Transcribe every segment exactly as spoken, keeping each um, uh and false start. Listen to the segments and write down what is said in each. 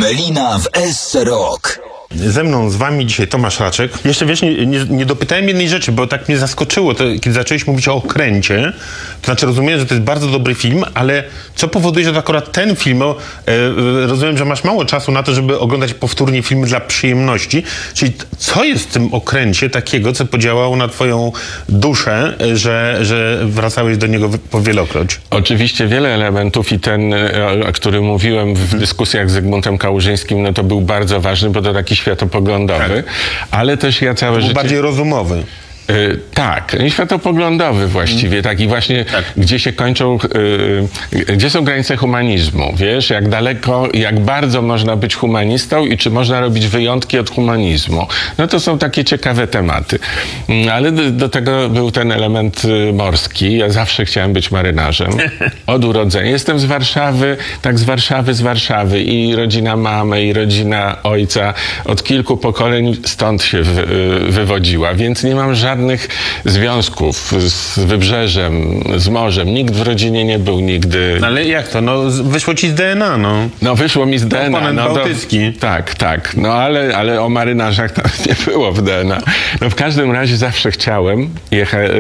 Melina w S Rock. Ze mną, z wami dzisiaj Tomasz Raczek. Jeszcze wiesz, nie, nie, nie dopytałem jednej rzeczy, bo tak mnie zaskoczyło, to, kiedy zaczęliśmy mówić o Okręcie. To znaczy rozumiem, że to jest bardzo dobry film, ale co powoduje, że to akurat ten film, o, e, rozumiem, że masz mało czasu na to, żeby oglądać powtórnie filmy dla przyjemności. Czyli co jest w tym Okręcie takiego, co podziałało na twoją duszę, że, że wracałeś do niego po wielokroć? Oczywiście wiele elementów i ten, o którym mówiłem w dyskusjach z Zygmuntem Kałużyńskim, no to był bardzo ważny, bo to taki światopoglądowy, tak. Ale też ja całe był życie... bardziej rozumowy. Yy, tak, światopoglądowy właściwie, mm. taki właśnie, tak. Gdzie się kończą, yy, gdzie są granice humanizmu, wiesz, jak daleko, jak bardzo można być humanistą i czy można robić wyjątki od humanizmu. No to są takie ciekawe tematy. Yy, ale do, do tego był ten element yy, morski. Ja zawsze chciałem być marynarzem. Od urodzenia. Jestem z Warszawy, tak z Warszawy, z Warszawy i rodzina mamy, i rodzina ojca od kilku pokoleń stąd się wy, yy, wywodziła, więc nie mam żadnych związków z wybrzeżem, z morzem. Nikt w rodzinie nie był nigdy. No ale jak to? No wyszło ci z D N A, no. No wyszło mi z D N A. Komponent no, bałtycki. To, tak, tak. No ale, ale o marynarzach to nie było w D N A. No w każdym razie zawsze chciałem jechać,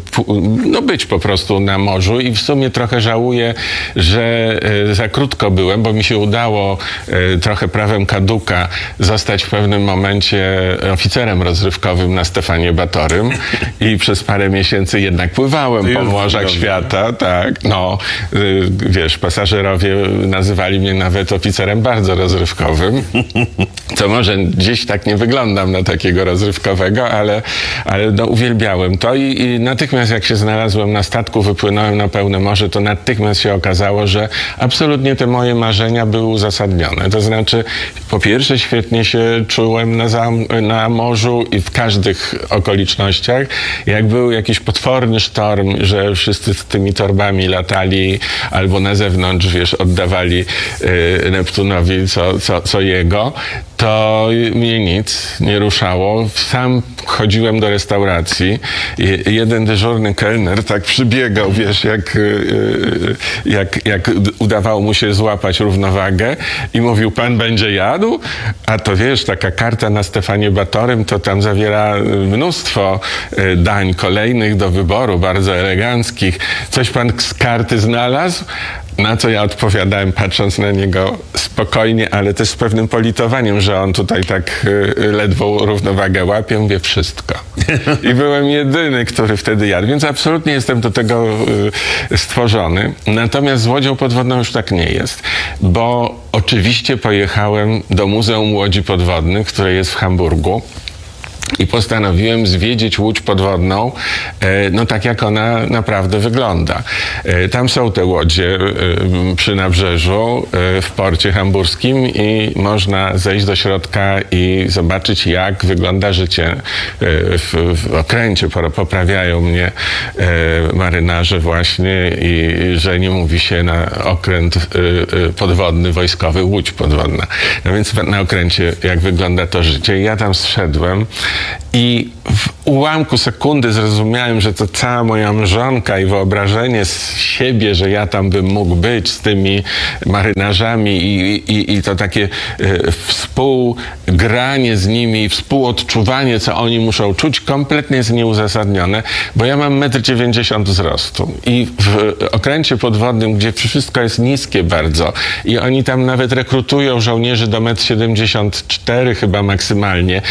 no być po prostu na morzu i w sumie trochę żałuję, że za krótko byłem, bo mi się udało trochę prawem kaduka zostać w pewnym momencie oficerem rozrywkowym na Stefanie Batorym. I przez parę miesięcy jednak pływałem po morzach świata, tak, no, y, wiesz, pasażerowie nazywali mnie nawet oficerem bardzo rozrywkowym, co może gdzieś tak nie wyglądam na takiego rozrywkowego, ale, ale no, uwielbiałem to i, i natychmiast jak się znalazłem na statku, wypłynąłem na pełne morze, to natychmiast się okazało, że absolutnie te moje marzenia były uzasadnione, to znaczy, po pierwsze świetnie się czułem na, zam- na morzu i w każdych okolicznościach. Jak był jakiś potworny sztorm, że wszyscy z tymi torbami latali albo na zewnątrz, wiesz, oddawali y, Neptunowi co, co, co jego, to mnie nic nie ruszało. Sam chodziłem do restauracji. I jeden dyżurny kelner tak przybiegał, wiesz, jak, y, jak, jak udawało mu się złapać równowagę i mówił, pan będzie jadł? A to wiesz, taka karta na Stefanie Batorym to tam zawiera mnóstwo dań kolejnych do wyboru, bardzo eleganckich. Coś pan z karty znalazł? Na co ja odpowiadałem, patrząc na niego spokojnie, ale też z pewnym politowaniem, że on tutaj tak y, ledwo równowagę łapie, mówię wszystko. I byłem jedyny, który wtedy jadł, więc absolutnie jestem do tego y, stworzony. Natomiast z łodzią podwodną już tak nie jest, bo oczywiście pojechałem do Muzeum Łodzi Podwodnych, które jest w Hamburgu. I postanowiłem zwiedzić łódź podwodną, no tak jak ona naprawdę wygląda. Tam są te łodzie przy nabrzeżu w porcie hamburskim i można zejść do środka i zobaczyć, jak wygląda życie w, w Okręcie. Poprawiają mnie marynarze właśnie i że nie mówi się na okręt podwodny, wojskowy, łódź podwodna. No więc na Okręcie, jak wygląda to życie. Ja tam zszedłem i w ułamku sekundy zrozumiałem, że to cała moja mrzonka i wyobrażenie z siebie, że ja tam bym mógł być z tymi marynarzami i, i, i to takie e, współgranie z nimi, współodczuwanie, co oni muszą czuć, kompletnie jest nieuzasadnione, bo ja mam metr dziewięćdziesiąt wzrostu i w Okręcie podwodnym, gdzie wszystko jest niskie bardzo i oni tam nawet rekrutują żołnierzy do metr siedemdziesiąt cztery chyba maksymalnie,